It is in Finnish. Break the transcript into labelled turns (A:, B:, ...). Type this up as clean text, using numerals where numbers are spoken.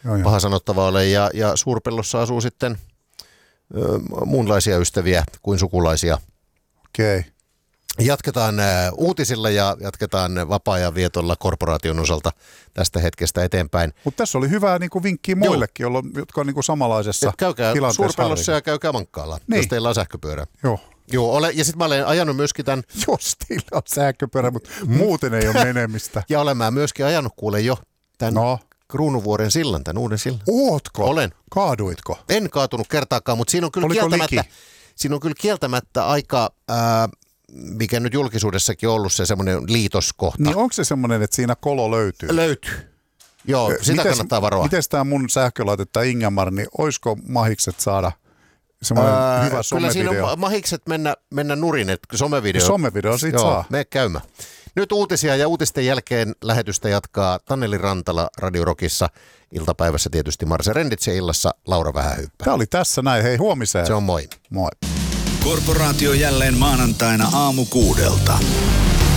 A: paha sanottava ole. Ja Suurpellossa asuu sitten muunlaisia ystäviä kuin sukulaisia.
B: Okei.
A: Jatketaan uutisilla ja jatketaan vapaa-ajan vietolla korporaation osalta tästä hetkestä eteenpäin.
B: Mutta tässä oli hyvää niinku vinkkiä muillekin, jotka on niinku samanlaisessa
A: käykää
B: tilanteessa.
A: Suurpellossa ja käykää Mankkaalla, jos teillä on sähköpyörä.
B: Joo,
A: ja sitten mä olen ajanut myöskin tämän.
B: Jos teillä on sähköpyörä, mutta muuten ei ole menemistä.
A: Ja olen mä myöskin ajanut kuule jo tämän Kruunuvuoren sillan, tämän uuden sillan.
B: Ootko?
A: Olen.
B: Kaaduitko?
A: En kaatunut kertaakaan, mutta siinä on kyllä kieltämättä aika... mikä nyt julkisuudessakin on ollut se semmoinen liitoskohta.
B: Niin onko se semmoinen, että siinä kolo löytyy?
A: Löytyy. Joo, sitä kannattaa varoa.
B: Miten tämä mun sähkölaitetta Ingemar, niin olisiko mahikset saada semmoinen hyvä somevideo?
A: Kyllä siinä on mahikset mennä nurin, että somevideo.
B: Somevideo siitä saa.
A: Mene käymään. Nyt uutisia ja uutisten jälkeen lähetystä jatkaa Taneli Rantala Radio Rockissa. Iltapäivässä tietysti Marse Renditse, illassa Laura Vähähyyppä.
B: Tämä oli tässä näin. Hei, huomiseen.
A: Se on moi.
B: Moi.
C: Korporaatio jälleen maanantaina aamu 6:00.